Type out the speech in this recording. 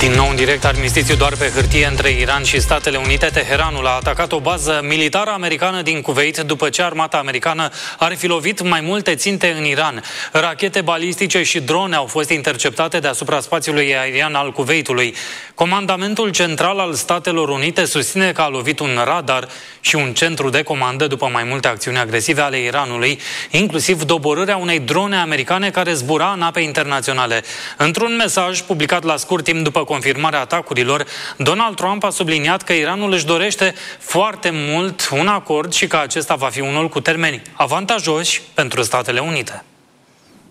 Din nou în direct, armistițiu doar pe hârtie între Iran și Statele Unite. Teheranul a atacat o bază militară americană din Kuwait după ce armata americană ar fi lovit mai multe ținte în Iran. Rachete balistice și drone au fost interceptate deasupra spațiului aerian al Kuwaitului. Comandamentul central al Statelor Unite susține că a lovit un radar și un centru de comandă după mai multe acțiuni agresive ale Iranului, inclusiv doborârea unei drone americane care zbura în ape internaționale. Într-un mesaj publicat la scurt timp după confirmarea atacurilor, Donald Trump a subliniat că Iranul își dorește foarte mult un acord și că acesta va fi unul cu termeni avantajoși pentru Statele Unite.